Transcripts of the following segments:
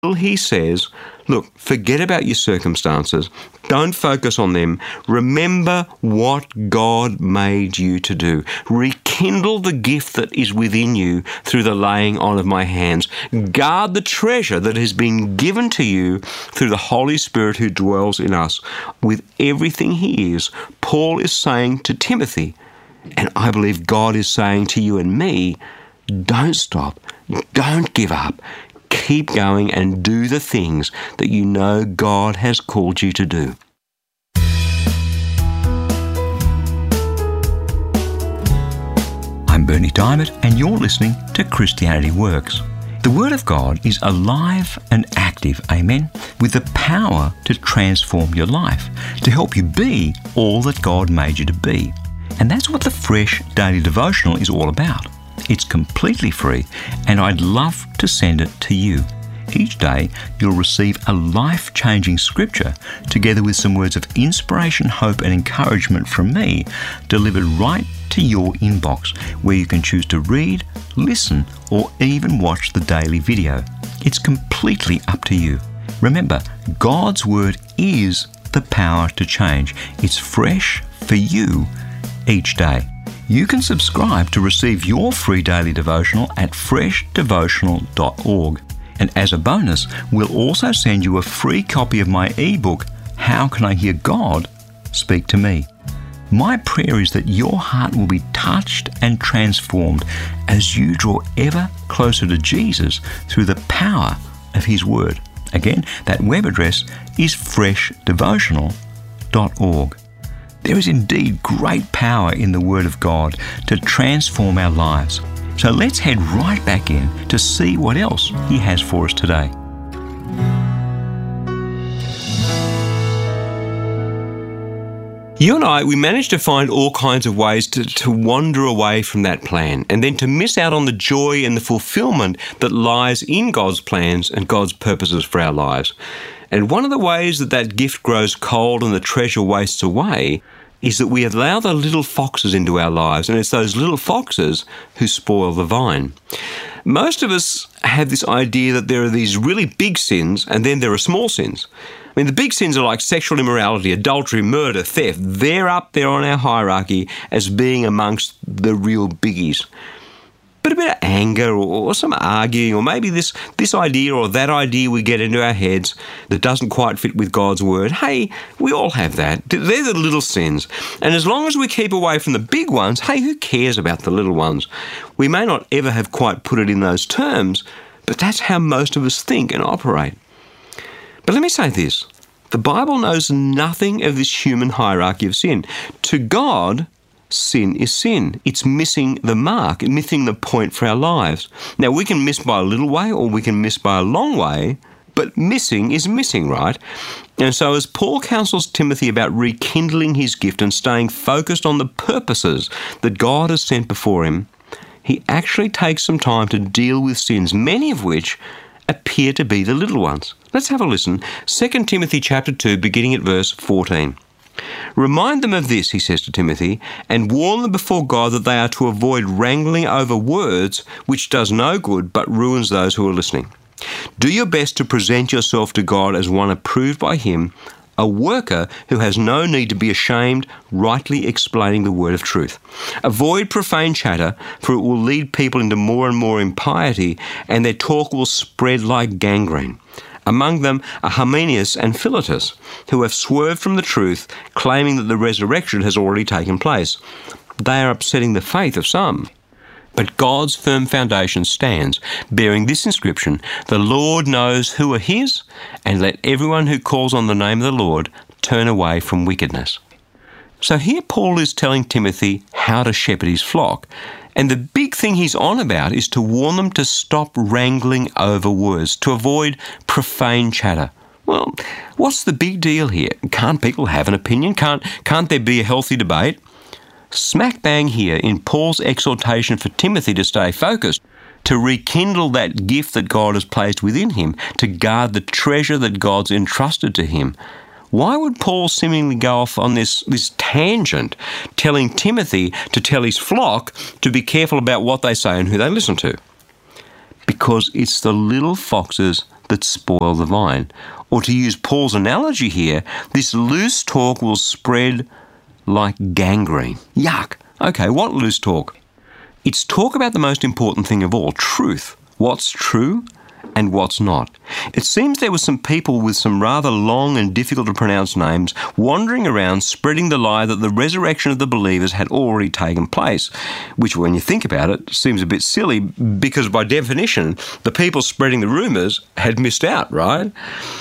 He says, look, forget about your circumstances. Don't focus on them. Remember what God made you to do. Rekindle the gift that is within you through the laying on of my hands. Guard the treasure that has been given to you through the Holy Spirit who dwells in us. With everything he is, Paul is saying to Timothy, and I believe God is saying to you and me, don't stop. Don't give up. Keep going and do the things that you know God has called you to do. I'm Bernie Diamond, and you're listening to Christianity Works. The Word of God is alive and active, amen, with the power to transform your life, to help you be all that God made you to be. And that's what the Fresh Daily Devotional is all about. It's completely free, and I'd love to send it to you. Each day, you'll receive a life-changing scripture together with some words of inspiration, hope, and encouragement from me, delivered right to your inbox, where you can choose to read, listen, or even watch the daily video. It's completely up to you. Remember, God's Word is the power to change. It's fresh for you each day. You can subscribe to receive your free daily devotional at freshdevotional.org. And as a bonus, we'll also send you a free copy of my ebook, How Can I Hear God Speak to Me? My prayer is that your heart will be touched and transformed as you draw ever closer to Jesus through the power of His Word. Again, that web address is freshdevotional.org. There is indeed great power in the Word of God to transform our lives. So let's head right back in to see what else He has for us today. You and I, we managed to find all kinds of ways to wander away from that plan and then to miss out on the joy and the fulfillment that lies in God's plans and God's purposes for our lives. And one of the ways that gift grows cold and the treasure wastes away is that we allow the little foxes into our lives, and it's those little foxes who spoil the vine. Most of us have this idea that there are these really big sins and then there are small sins. I mean, the big sins are like sexual immorality, adultery, murder, theft. They're up there on our hierarchy as being amongst the real biggies. But a bit of anger or some arguing or maybe this idea or that idea we get into our heads that doesn't quite fit with God's Word, hey, we all have that. They're the little sins. And as long as we keep away from the big ones, hey, who cares about the little ones? We may not ever have quite put it in those terms, but that's how most of us think and operate. But let me say this. The Bible knows nothing of this human hierarchy of sin. To God, sin is sin. It's missing the mark, missing the point for our lives. Now, we can miss by a little way or we can miss by a long way, but missing is missing, right? And so as Paul counsels Timothy about rekindling his gift and staying focused on the purposes that God has sent before him, he actually takes some time to deal with sins, many of which appear to be the little ones. Let's have a listen. 2 Timothy chapter 2, beginning at verse 14. Remind them of this, he says to Timothy, and warn them before God that they are to avoid wrangling over words, which does no good but ruins those who are listening. Do your best to present yourself to God as one approved by Him, a worker who has no need to be ashamed, rightly explaining the word of truth. Avoid profane chatter, for it will lead people into more and more impiety, and their talk will spread like gangrene. Among them are Hymenaeus and Philetus, who have swerved from the truth, claiming that the resurrection has already taken place. They are upsetting the faith of some. But God's firm foundation stands, bearing this inscription, "The Lord knows who are His, and let everyone who calls on the name of the Lord turn away from wickedness." So here Paul is telling Timothy how to shepherd his flock. And the big thing he's on about is to warn them to stop wrangling over words, to avoid profane chatter. Well, what's the big deal here? Can't people have an opinion? Can't there be a healthy debate? Smack bang here in Paul's exhortation for Timothy to stay focused, to rekindle that gift that God has placed within him, to guard the treasure that God's entrusted to him. Why would Paul seemingly go off on this tangent, telling Timothy to tell his flock to be careful about what they say and who they listen to? Because it's the little foxes that spoil the vine. Or to use Paul's analogy here, this loose talk will spread like gangrene. Yuck. Okay, what loose talk? It's talk about the most important thing of all, truth. What's true and what's not. It seems there were some people with some rather long and difficult to pronounce names wandering around spreading the lie that the resurrection of the believers had already taken place, which when you think about it seems a bit silly because by definition the people spreading the rumours had missed out, right?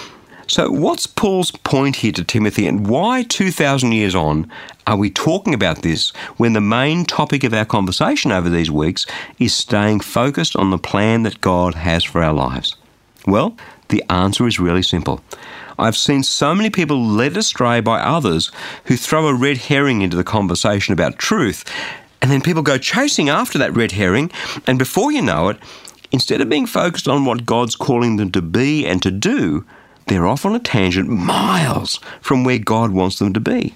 So what's Paul's point here to Timothy, and why 2,000 years on are we talking about this when the main topic of our conversation over these weeks is staying focused on the plan that God has for our lives? Well, the answer is really simple. I've seen so many people led astray by others who throw a red herring into the conversation about truth, and then people go chasing after that red herring, and before you know it, instead of being focused on what God's calling them to be and to do, they're off on a tangent miles from where God wants them to be.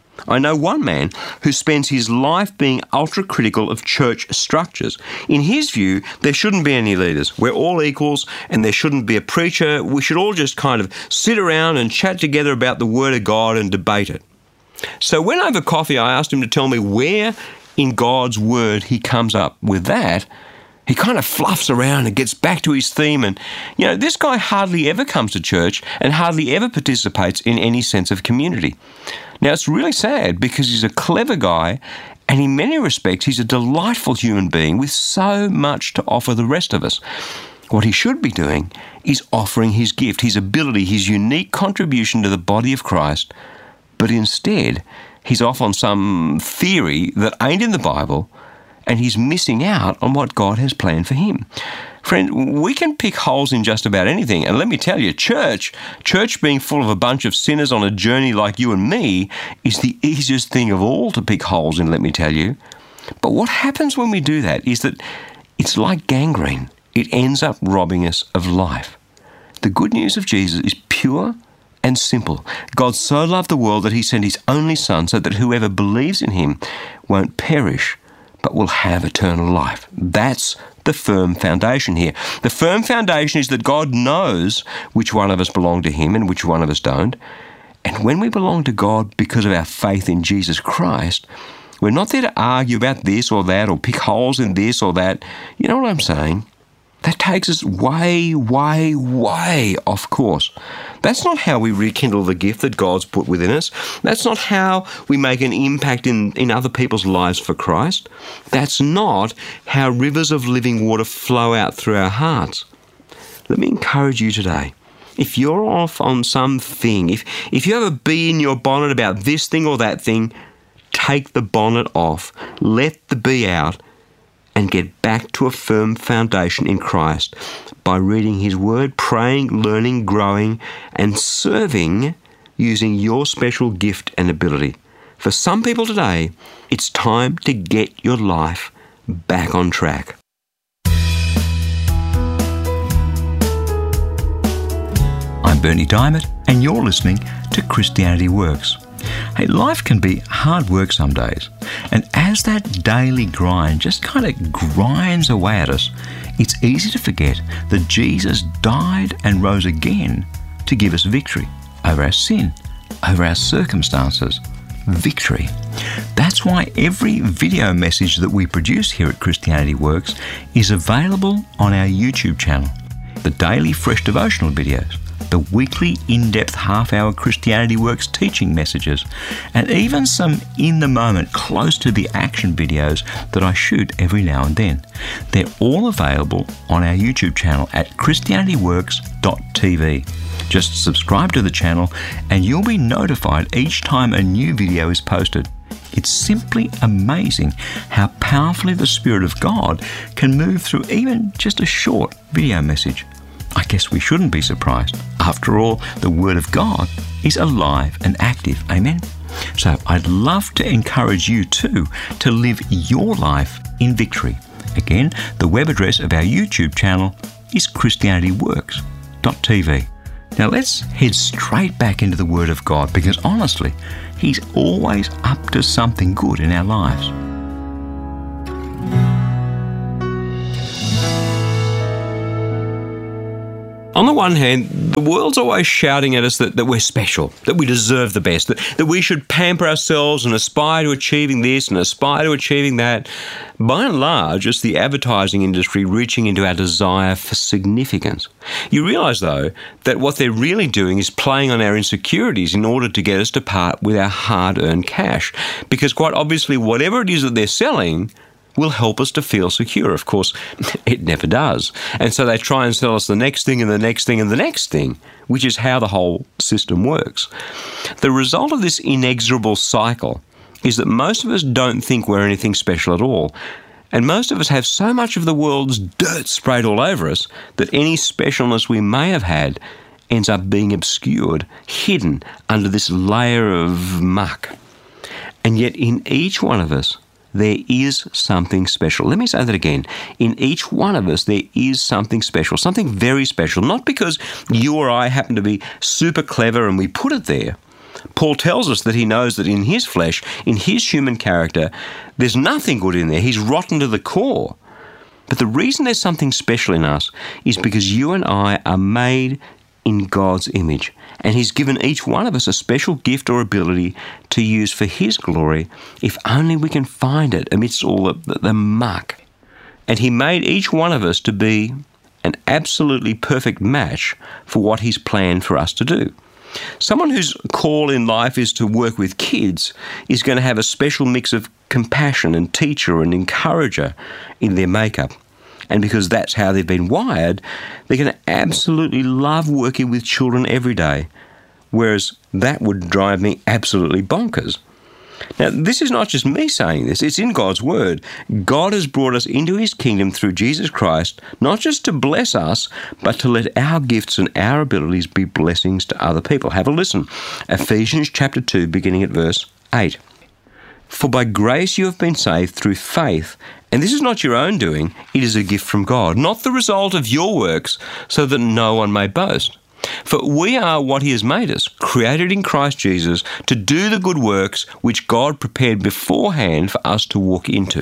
I know one man who spends his life being ultra-critical of church structures. In his view, there shouldn't be any leaders. We're all equals and there shouldn't be a preacher. We should all just kind of sit around and chat together about the Word of God and debate it. So when over coffee I asked him to tell me where in God's Word he comes up with that, he kind of fluffs around and gets back to his theme and, this guy hardly ever comes to church and hardly ever participates in any sense of community. Now, it's really sad because he's a clever guy and in many respects he's a delightful human being with so much to offer the rest of us. What he should be doing is offering his gift, his ability, his unique contribution to the body of Christ, but instead he's off on some theory that ain't in the Bible, and he's missing out on what God has planned for him. Friend, we can pick holes in just about anything. And let me tell you, church being full of a bunch of sinners on a journey like you and me is the easiest thing of all to pick holes in, let me tell you. But what happens when we do that is that it's like gangrene. It ends up robbing us of life. The good news of Jesus is pure and simple. God so loved the world that he sent his only Son so that whoever believes in him won't perish, but will have eternal life. That's the firm foundation here. The firm foundation is that God knows which one of us belong to him and which one of us don't. And when we belong to God because of our faith in Jesus Christ, we're not there to argue about this or that or pick holes in this or that. You know what I'm saying? That takes us way, way, way off course. That's not how we rekindle the gift that God's put within us. That's not how we make an impact in other people's lives for Christ. That's not how rivers of living water flow out through our hearts. Let me encourage you today. If you're off on something, if you have a bee in your bonnet about this thing or that thing, take the bonnet off, let the bee out, and get back to a firm foundation in Christ by reading his word, praying, learning, growing, and serving using your special gift and ability. For some people today, it's time to get your life back on track. I'm Bernie Diamond, and you're listening to Christianity Works. Hey, life can be hard work some days, and as that daily grind just kind of grinds away at us, it's easy to forget that Jesus died and rose again to give us victory over our sin, over our circumstances. Victory. That's why every video message that we produce here at Christianity Works is available on our YouTube channel. The daily fresh devotional videos, the weekly in-depth half-hour Christianity Works teaching messages, and even some in-the-moment, close-to-the-action videos that I shoot every now and then. They're all available on our YouTube channel at christianityworks.tv. Just subscribe to the channel and you'll be notified each time a new video is posted. It's simply amazing how powerfully the Spirit of God can move through even just a short video message. I guess we shouldn't be surprised. After all, the Word of God is alive and active. Amen? So I'd love to encourage you too to live your life in victory. Again, the web address of our YouTube channel is christianityworks.tv. Now let's head straight back into the Word of God because honestly, He's always up to something good in our lives. On the one hand, the world's always shouting at us that we're special, that we deserve the best, that we should pamper ourselves and aspire to achieving this and aspire to achieving that. By and large, it's the advertising industry reaching into our desire for significance. You realise, though, that what they're really doing is playing on our insecurities in order to get us to part with our hard-earned cash. Because quite obviously, whatever it is that they're selling will help us to feel secure. Of course, it never does. And so they try and sell us the next thing and the next thing and the next thing, which is how the whole system works. The result of this inexorable cycle is that most of us don't think we're anything special at all. And most of us have so much of the world's dirt sprayed all over us that any specialness we may have had ends up being obscured, hidden under this layer of muck. And yet in each one of us, there is something special. Let me say that again. In each one of us, there is something special, something very special, not because you or I happen to be super clever and we put it there. Paul tells us that he knows that in his flesh, in his human character, there's nothing good in there. He's rotten to the core. But the reason there's something special in us is because you and I are made in God's image. And he's given each one of us a special gift or ability to use for his glory, if only we can find it amidst all the muck. And he made each one of us to be an absolutely perfect match for what he's planned for us to do. Someone whose call in life is to work with kids is going to have a special mix of compassion and teacher and encourager in their makeup. And because that's how they've been wired, they're going to absolutely love working with children every day, whereas that would drive me absolutely bonkers. Now, this is not just me saying this, it's in God's Word. God has brought us into his kingdom through Jesus Christ, not just to bless us, but to let our gifts and our abilities be blessings to other people. Have a listen. Ephesians chapter 2, beginning at verse 8. For by grace you have been saved through faith, and this is not your own doing, it is a gift from God, not the result of your works, so that no one may boast. For we are what he has made us, created in Christ Jesus, to do the good works which God prepared beforehand for us to walk into.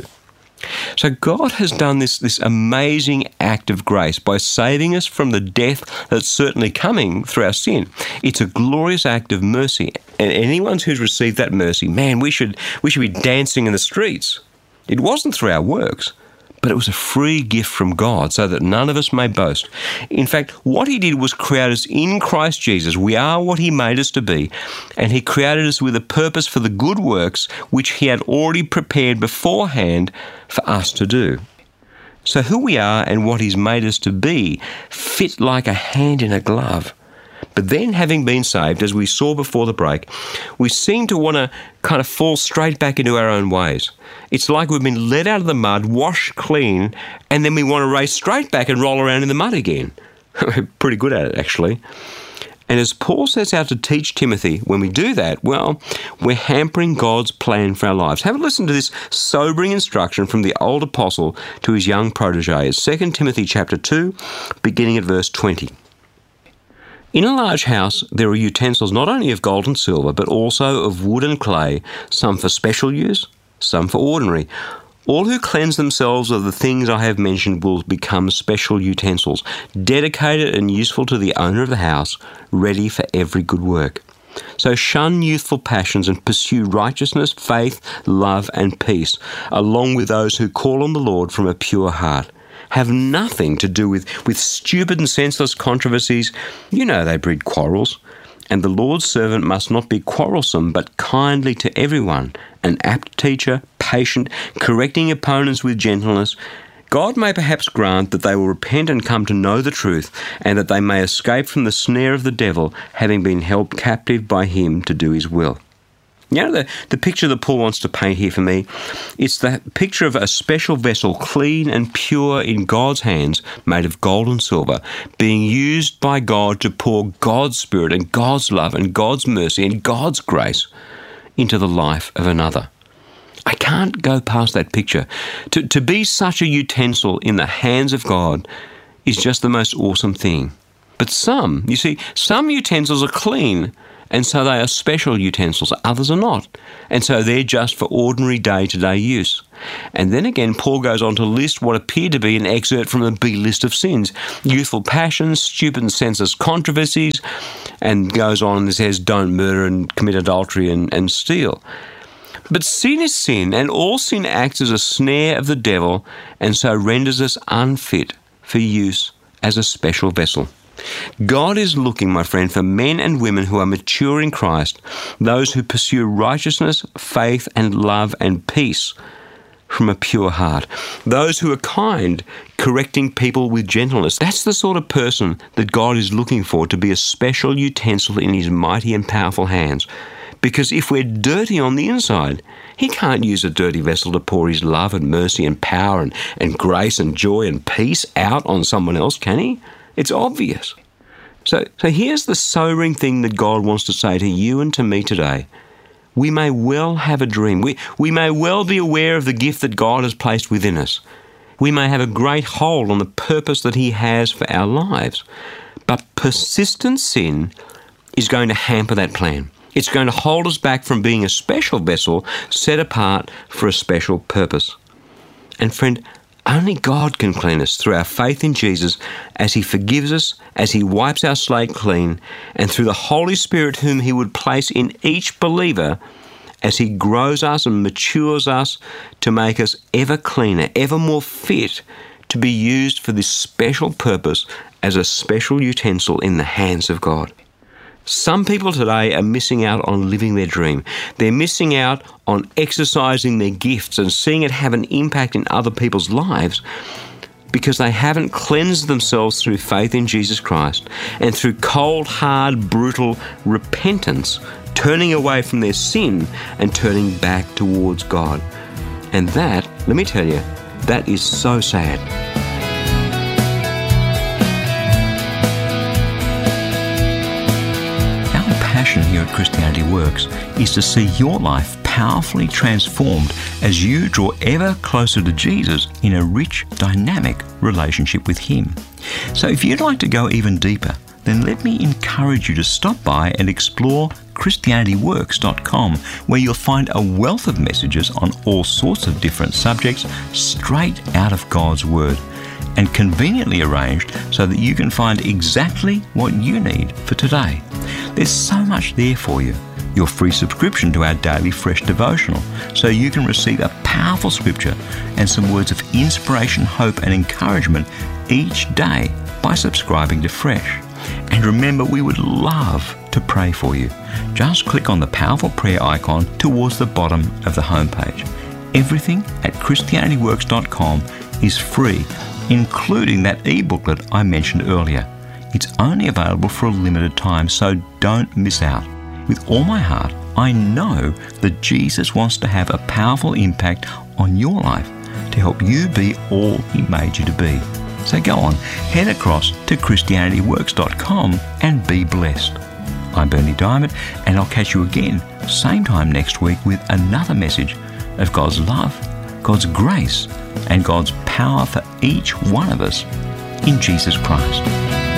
So God has done this amazing act of grace by saving us from the death that's certainly coming through our sin. It's a glorious act of mercy. And anyone who's received that mercy, man, we should be dancing in the streets. It wasn't through our works, but it was a free gift from God so that none of us may boast. In fact, what he did was create us in Christ Jesus. We are what he made us to be, and he created us with a purpose for the good works which he had already prepared beforehand for us to do. So who we are and what he's made us to be fit like a hand in a glove. But then, having been saved, as we saw before the break, we seem to want to kind of fall straight back into our own ways. It's like we've been led out of the mud, washed clean, and then we want to race straight back and roll around in the mud again. We're pretty good at it, actually. And as Paul sets out to teach Timothy, when we do that, well, we're hampering God's plan for our lives. Have a listen to this sobering instruction from the old apostle to his young protege. It's 2 Timothy chapter 2, beginning at verse 20. In a large house there are utensils not only of gold and silver, but also of wood and clay, some for special use, some for ordinary. All who cleanse themselves of the things I have mentioned will become special utensils, dedicated and useful to the owner of the house, ready for every good work. So shun youthful passions and pursue righteousness, faith, love and peace, along with those who call on the Lord from a pure heart. Have nothing to do with stupid and senseless controversies. You know they breed quarrels. And the Lord's servant must not be quarrelsome, but kindly to everyone, an apt teacher, patient, correcting opponents with gentleness. God may perhaps grant that they will repent and come to know the truth, and that they may escape from the snare of the devil, having been held captive by him to do his will. You know, the picture that Paul wants to paint here for me, it's the picture of a special vessel, clean and pure in God's hands, made of gold and silver, being used by God to pour God's Spirit and God's love and God's mercy and God's grace into the life of another. I can't go past that picture. To be such a utensil in the hands of God is just the most awesome thing. But some utensils are clean and so they are special utensils. Others are not, and so they're just for ordinary day-to-day use. And then again, Paul goes on to list what appear to be an excerpt from the B list of sins: youthful passions, stupid and senseless controversies, and goes on and says, don't murder and commit adultery and steal. But sin is sin, and all sin acts as a snare of the devil, and so renders us unfit for use as a special vessel. God is looking, my friend, for men and women who are mature in Christ, those who pursue righteousness, faith and love and peace from a pure heart, those who are kind, correcting people with gentleness. That's the sort of person that God is looking for to be a special utensil in his mighty and powerful hands. Because if we're dirty on the inside, he can't use a dirty vessel to pour his love and mercy and power and grace and joy and peace out on someone else, can he? It's obvious. So here's the sobering thing that God wants to say to you and to me today. We may well have a dream. We may well be aware of the gift that God has placed within us. We may have a great hold on the purpose that he has for our lives. But persistent sin is going to hamper that plan. It's going to hold us back from being a special vessel set apart for a special purpose. And friend, only God can clean us through our faith in Jesus as he forgives us, as he wipes our slate clean, and through the Holy Spirit whom he would place in each believer as he grows us and matures us to make us ever cleaner, ever more fit to be used for this special purpose as a special utensil in the hands of God. Some people today are missing out on living their dream. They're missing out on exercising their gifts and seeing it have an impact in other people's lives because they haven't cleansed themselves through faith in Jesus Christ and through cold, hard, brutal repentance, turning away from their sin and turning back towards God. And that, let me tell you, that is so sad. Passion here at Christianity Works is to see your life powerfully transformed as you draw ever closer to Jesus in a rich, dynamic relationship with him. So if you'd like to go even deeper, then let me encourage you to stop by and explore ChristianityWorks.com, where you'll find a wealth of messages on all sorts of different subjects straight out of God's Word, and conveniently arranged so that you can find exactly what you need for today. There's so much there for you. Your free subscription to our daily Fresh devotional, so you can receive a powerful scripture and some words of inspiration, hope and encouragement each day by subscribing to Fresh. And remember, we would love to pray for you. Just click on the powerful prayer icon towards the bottom of the homepage. Everything at ChristianityWorks.com is free, including that e-booklet I mentioned earlier. It's only available for a limited time, so don't miss out. With all my heart, I know that Jesus wants to have a powerful impact on your life to help you be all he made you to be. So go on, head across to ChristianityWorks.com and be blessed. I'm Berni Dymet, and I'll catch you again same time next week with another message of God's love, God's grace, and God's power for each one of us in Jesus Christ.